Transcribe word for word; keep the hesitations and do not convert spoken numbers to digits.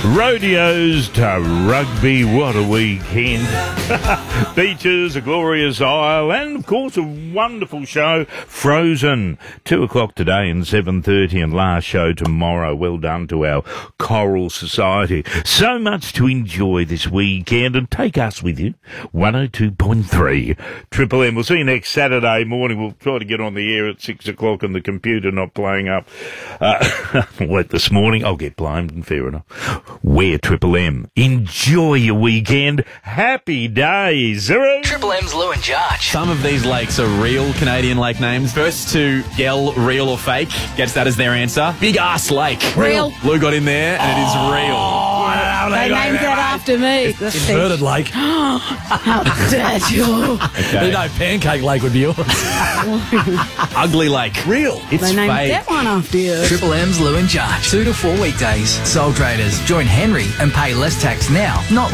Rodeos to rugby, what a weekend. Beaches, a glorious isle, and of course a wonderful show, Frozen. Two o'clock today and seven thirty, and last show tomorrow. Well done to our Choral Society. So much to enjoy this weekend, and take us with you. one oh two point three Triple M. We'll see you next Saturday morning. We'll try to get on the air at six o'clock and the computer not playing up. Uh, like this morning, I'll get blamed, and fair enough. We're Triple M. Enjoy your weekend. Happy days. Triple M's Lou and Josh. Some of these lakes are real Canadian lake names. First to yell real or fake gets that as their answer. Big Ass Lake. Real. Lou got in there, and it is real. They named that after me. The Inverted lake. How dare you? Okay. You know, Pancake Lake would be yours. Ugly Lake. Real. It's They named fake. that one after you. Triple M's Lou and Josh. Two to four weekdays. Sole traders. Join Henry and pay less tax now. Not